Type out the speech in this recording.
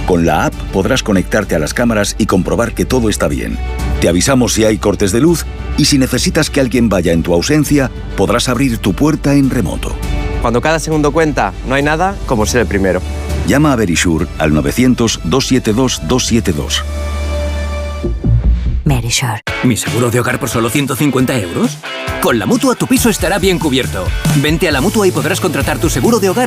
Con la app podrás conectarte a las cámaras y comprobar que todo está bien. Te avisamos si hay cortes de luz y si necesitas que alguien vaya en tu ausencia, podrás abrir tu puerta en remoto. Cuando cada segundo cuenta, no hay nada como ser el primero. Llama a Verisure al 900-272-272. Verisure. ¿Mi seguro de hogar por solo 150 euros? Con la Mutua tu piso estará bien cubierto. Vente a la Mutua y podrás contratar tu seguro de hogar